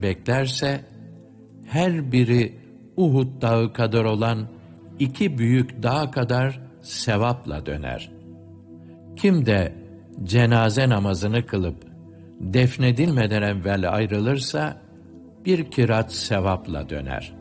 beklerse, her biri Uhud dağı kadar olan 2 büyük dağ kadar sevapla döner. Kim de cenaze namazını kılıp defnedilmeden evvel ayrılırsa, 1 kırat sevapla döner.